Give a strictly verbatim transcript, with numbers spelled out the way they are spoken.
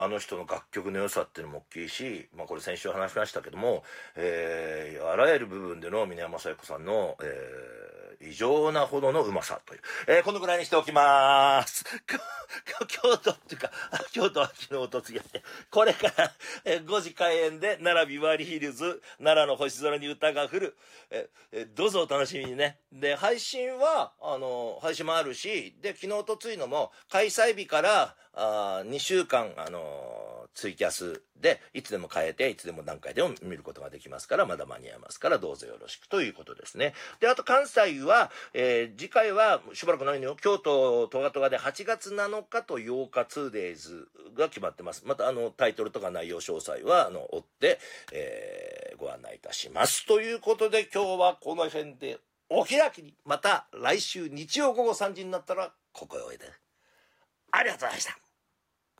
あの人の楽曲の良さっていうのも大きいし、まあこれ先週話しましたけども、えー、あらゆる部分での峰山さや子さんの、えー、異常なほどのうまさという、えー、このぐらいにしておきまーす。京都っていうか、京都は昨日おとついやって、これから、えー、ごじ開演で奈良ビバリーヒルズ、奈良の星空に歌が降る、えーえー、どうぞお楽しみにね。で、配信は、あの、配信もあるし、で、昨日おとついのも、開催日から、あにしゅうかん、あのー、ツイキャスで、いつでも変えて、いつでも何回でも見ることができますから、まだ間に合いますから、どうぞよろしくということですね。で、あと関西は、えー、次回は、しばらくないのよ、京都トガトガではちがつなのかとようか ツーデイズ が決まってます。また、あの、タイトルとか内容詳細は、あの、追って、えー、ご案内いたします。ということで、今日はこの辺で、お開きに、また来週日曜午後さんじになったら、ここへおいで。ありがとうございました。